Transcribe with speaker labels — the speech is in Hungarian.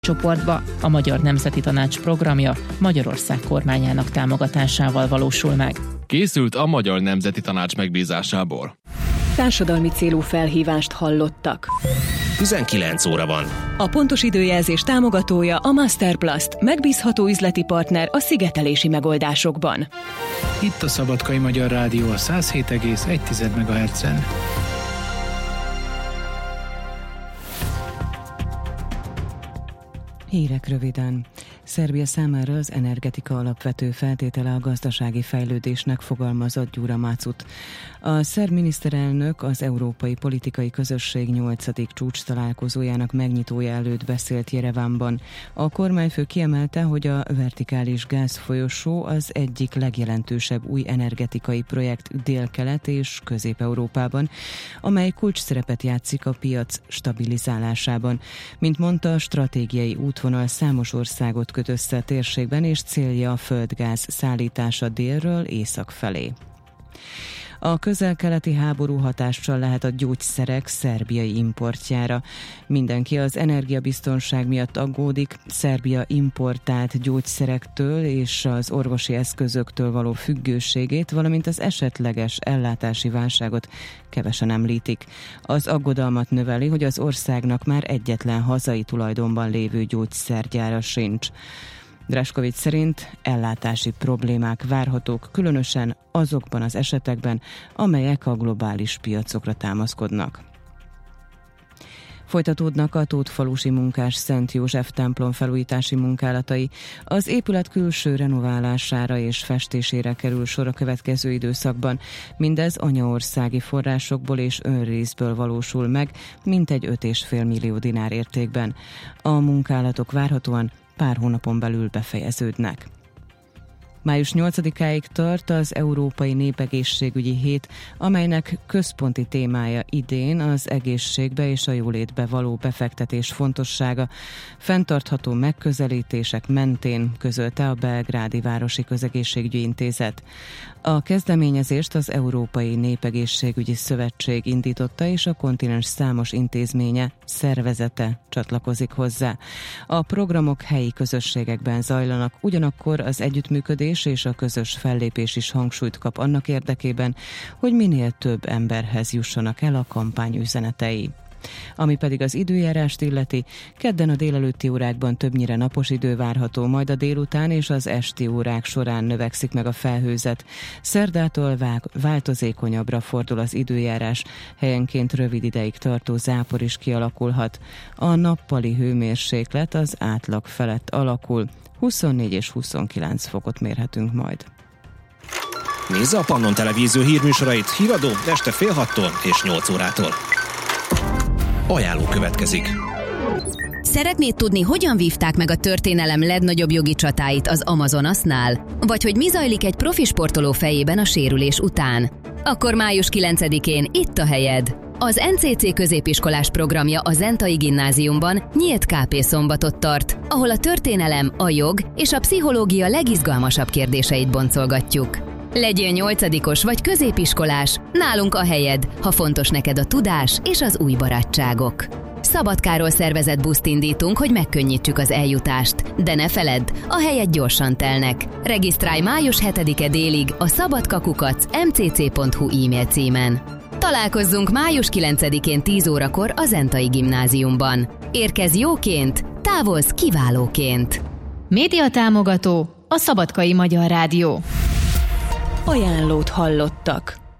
Speaker 1: csoportba. A Magyar Nemzeti Tanács programja Magyarország kormányának támogatásával valósul meg.
Speaker 2: Készült a Magyar Nemzeti Tanács megbízásából.
Speaker 3: Társadalmi célú felhívást hallottak.
Speaker 4: 19 óra van.
Speaker 3: A pontos időjelzés támogatója a Masterplast, megbízható üzleti partner a szigetelési megoldásokban.
Speaker 5: Itt a Szabadkai Magyar Rádió a 107,1 MHz-en.
Speaker 6: Hírek röviden. Szerbia számára az energetika alapvető feltétele a gazdasági fejlődésnek, fogalmazott Gyura Mácut. A szerb miniszterelnök az Európai Politikai Közösség 8. csúcs találkozójának megnyitója előtt beszélt Jerevánban. A kormányfő kiemelte, hogy a vertikális gázfolyosó az egyik legjelentősebb új energetikai projekt Dél-Kelet és Közép-Európában, amely kulcsszerepet játszik a piac stabilizálásában. Mint mondta, stratégiai útvonal számos országot köt össze a térségben, és célja a földgáz szállítása délről észak felé. A közel-keleti háború hatással lehet a gyógyszerek szerbiai importjára. Mindenki az energiabiztonság miatt aggódik. Szerbia importált gyógyszerektől és az orvosi eszközöktől való függőségét, valamint az esetleges ellátási válságot kevesen említik. Az aggodalmat növeli, hogy az országnak már egyetlen hazai tulajdonban lévő gyógyszergyára sincs. Draskovics szerint ellátási problémák várhatók, különösen azokban az esetekben, amelyek a globális piacokra támaszkodnak. Folytatódnak a Tótfalusi Munkás Szent József templom felújítási munkálatai. Az épület külső renoválására és festésére kerül sor a következő időszakban. Mindez anyaországi forrásokból és önrészből valósul meg, mintegy 5,5 millió dinár értékben. A munkálatok várhatóan pár hónapon belül befejeződnek. Május 8-áig tart az Európai Népegészségügyi Hét, amelynek központi témája idén az egészségbe és a jólétbe való befektetés fontossága, fenntartható megközelítések mentén, közölte a Belgrádi Városi Közegészségügyi Intézet. A kezdeményezést az Európai Népegészségügyi Szövetség indította, és a kontinens számos intézménye, szervezete csatlakozik hozzá. A programok helyi közösségekben zajlanak, ugyanakkor az együttműködés és a közös fellépés is hangsúlyt kap annak érdekében, hogy minél több emberhez jussanak el a kampány üzenetei. Ami pedig az időjárást illeti, kedden a délelőtti órákban többnyire napos idő várható, majd a délután és az esti órák során növekszik meg a felhőzet. Szerdától változékonyabbra fordul az időjárás, helyenként rövid ideig tartó zápor is kialakulhat. A nappali hőmérséklet az átlag felett alakul, 24 és 29 fokot mérhetünk majd.
Speaker 4: Nézze a Pannon Televízió hírműsorait híradó este fél 6-tól és 8 órától. Ajánló következik.
Speaker 7: Szeretnéd tudni, hogyan vívták meg a történelem legnagyobb jogi csatáit az Amazonasnál? Vagy hogy mi zajlik egy profi sportoló fejében a sérülés után? Akkor május 9-én itt a helyed. Az NCC középiskolás programja a Zentai Gimnáziumban nyílt KP szombatot tart, ahol a történelem, a jog és a pszichológia legizgalmasabb kérdéseit boncolgatjuk. Legyél 8-os vagy középiskolás, nálunk a helyed, ha fontos neked a tudás és az új barátságok. Szabadkáról szervezett buszt indítunk, hogy megkönnyítsük az eljutást, de ne feledd, a helyek gyorsan telnek. Regisztrálj május 7-e délig a szabadkakukac.mcc.hu e-mail címen. Találkozzunk május 9-én 10 órakor a Zentai Gimnáziumban. Érkezz jóként, távozz kiválóként.
Speaker 1: Média támogató a Szabadkai Magyar Rádió.
Speaker 3: Ajánlót hallottak.